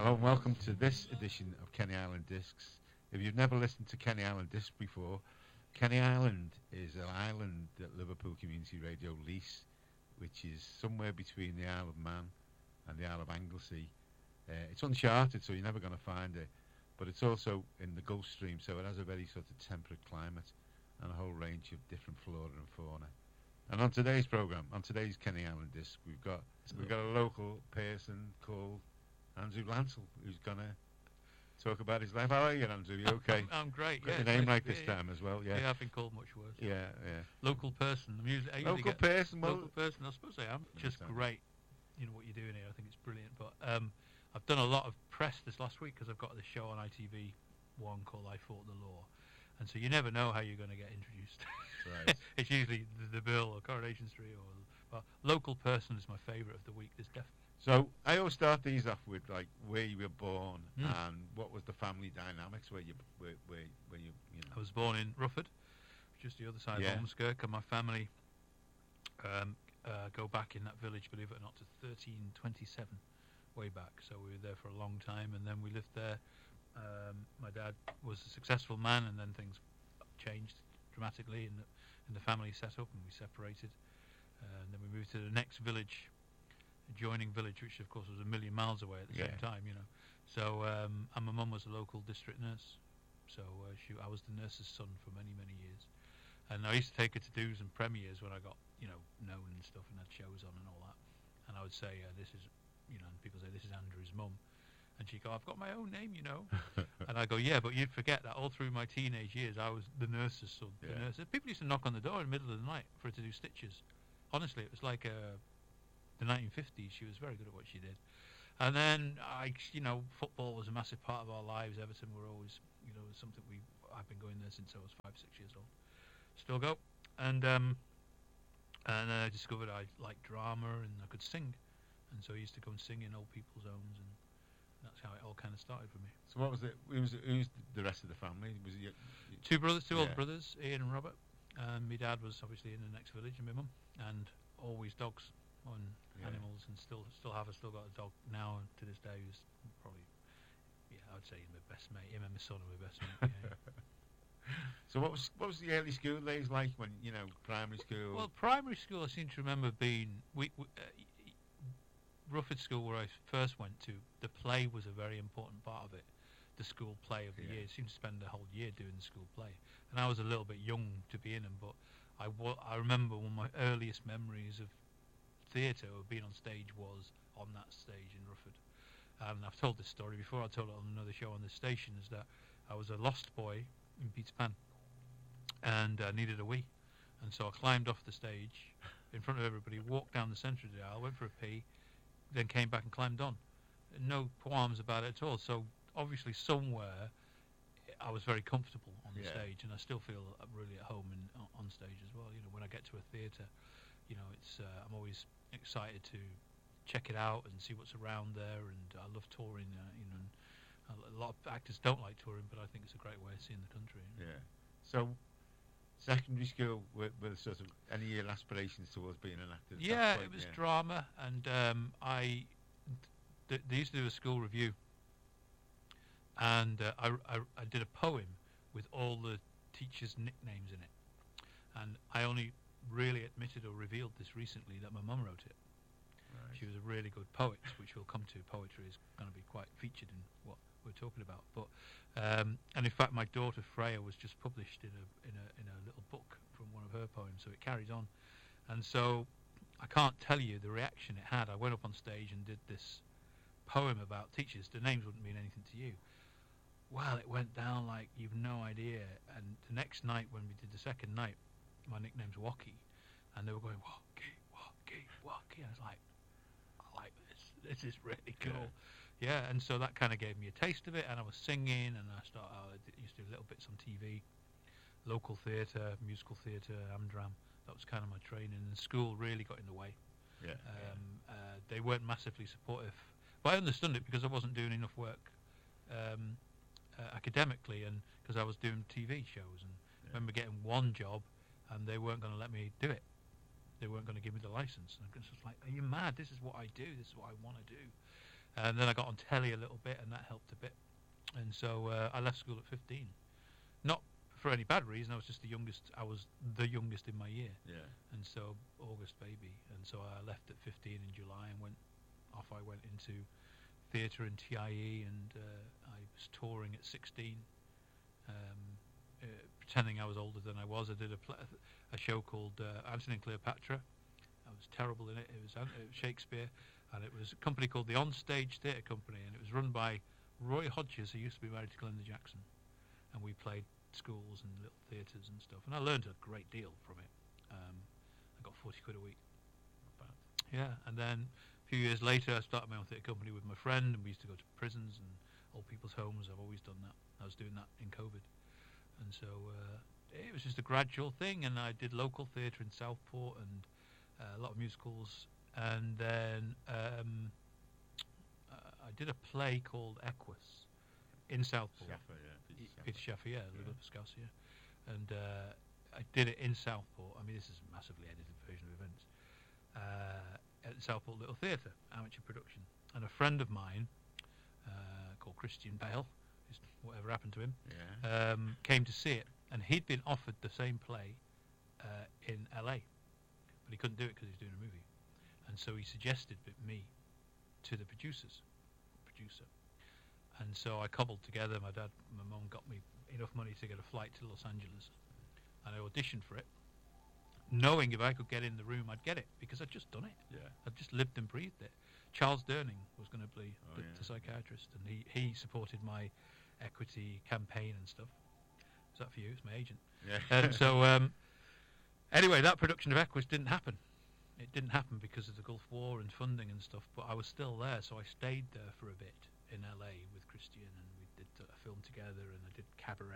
Hello and welcome to this edition of Kenny Island Discs. If you've never listened to Kenny Island Discs before, Kenny Island is an island that Liverpool Community Radio lease, which is somewhere between the Isle of Man and the Isle of Anglesey. It's uncharted, so you're never going to find it, but it's also in the Gulf Stream, so it has a very sort of temperate climate and a whole range of different flora and fauna. And on today's programme, on today's Kenny Island Disc, we've got a local person called Andrew Lancel, who's going to talk about his life. How are you, Andrew? You okay? I'm great, Got yeah. your name right this time as well, yeah. Yeah, I've been called much worse. Yeah. Local person. The music. Local person, local person, I suppose I am. Just great. You know what you're doing here, I think it's brilliant. But I've done a lot of press this last week because I've got this show on ITV1 called I Fought the Law. And so you never know how you're going to get introduced. Right. It's usually the Bill or Coronation Street but local person is my favourite of the week. There's definitely. So I always start these off with like where you were born and what was the family dynamics where you know. I was born in Rufford, just the other side of Ormskirk, and my family go back in that village, believe it or not, to 1327, way back. So we were there for a long time, and then we lived there. My dad was a successful man, and then things changed dramatically, and the family set up, and we separated. And then we moved to the next village, adjoining village, which of course was a million miles away at the same time, you know. So, and my mum was a local district nurse, so I was the nurse's son for many, many years. And I used to take her to do's and premieres when I got, known and stuff, and had shows on and all that. And I would say, this is, and people say, this is Andrew's mum. And she'd go, I've got my own name, And I go, yeah, but you'd forget that all through my teenage years, I was the nurse's son. Yeah. The nurse. People used to knock on the door in the middle of the night for her to do stitches. Honestly, it was like the 1950s. She was very good at what she did. And then, football was a massive part of our lives. Everton were always, something I've been going there since I was 5, 6 years old. Still go. And I discovered I liked drama and I could sing. And so I used to go and sing in old people's homes, and that's how it all kind of started for me. So what was it? Who's the rest of the family? Was it two older brothers, Ian and Robert. And my dad was obviously in the next village, and my mum, and always dogs on animals, and still got a dog now, and to this day who's probably, I would say he's my best mate. Him and my son are my best mate. Yeah. So what was the early school days like when primary school? Well, primary school I seem to remember being Rufford School, where I first went to. The play was a very important part of it. The school play of the year. I seemed to spend the whole year doing the school play, and I was a little bit young to be in them, but I remember one of my earliest memories of theatre or being on stage was on that stage in Rufford. And I've told this story before. I told it on another show on this station. Is that I was a lost boy in Peter Pan, and I needed a wee, and so I climbed off the stage in front of everybody, walked down the centre of the aisle, went for a pee, then came back and climbed on. No qualms about it at all. So obviously somewhere I was very comfortable on the stage, and I still feel really at home on stage as well. When I get to a theatre, it's I'm always excited to check it out and see what's around there, and I love touring. And a lot of actors don't like touring, but I think it's a great way of seeing the country. Yeah. So secondary school, were sort of any of your aspirations towards being an actor? Yeah, it was drama, and they used to do a school review, and I did a poem with all the teachers' nicknames in it, and I only really admitted or revealed this recently that my mum wrote it. Right. She was a really good poet, which we'll come to. Poetry is going to be quite featured in what we're talking about. But and in fact, my daughter Freya was just published in a little book from one of her poems, so it carries on. And so I can't tell you the reaction it had. I went up on stage and did this poem about teachers. The names wouldn't mean anything to you. Well, it went down like you've no idea. And the next night, when we did the second night, my nickname's Wacky, and they were going Wacky, Wacky, Wacky. I was like, I like this. This is really cool. Yeah, and so that kind of gave me a taste of it, and I was singing, and I used to do little bits on TV, local theatre, musical theatre, Amdram. That was kind of my training, and school really got in the way. They weren't massively supportive, but I understood it because I wasn't doing enough work academically, and because I was doing TV shows, and I remember getting one job, and they weren't going to let me do it. They weren't going to give me the license. And I was just like, are you mad? This is what I do. This is what I want to do. And then I got on telly a little bit, and that helped a bit. And so I left school at 15. Not for any bad reason. I was just the youngest. I was the youngest in my year. Yeah. And so August baby. And so I left at 15 in July and went into theatre and TIE, and I was touring at 16, pretending I was older than I was. I did a show called Antony and Cleopatra. I was terrible in it. It was Shakespeare, and it was a company called the Onstage Theatre Company, and it was run by Roy Hodges, who used to be married to Glenda Jackson, and we played schools and little theatres and stuff, and I learned a great deal from it. I got 40 quid a week. Not bad. Yeah, and then a few years later, I started my own theatre company with my friend, and we used to go to prisons and old people's homes. I've always done that. I was doing that in COVID, and so it was just a gradual thing. And I did local theatre in Southport and a lot of musicals, and then I did a play called Equus in Southport. Schaffer, yeah. Peter Schaffer, yeah, Little Scouse, yeah. And I did it in Southport. I mean, this is a massively edited version of events. At the Southport Little Theatre, amateur production. And a friend of mine, called Christian Bale, whatever happened to him, came to see it. And he'd been offered the same play in LA, but he couldn't do it because he was doing a movie. And so he suggested me to the producer. And so I cobbled together, my mum got me enough money to get a flight to Los Angeles. And I auditioned for it, knowing if I could get in the room, I'd get it, because I'd just done it. Yeah. I'd just lived and breathed it. Charles Durning was going to be the psychiatrist, and he supported my equity campaign and stuff. Is that for you? It's my agent. Yeah. And so, anyway, that production of Equus didn't happen. It didn't happen because of the Gulf War and funding and stuff, but I was still there, so I stayed there for a bit in LA with Christian, and we did a film together, and I did Cabaret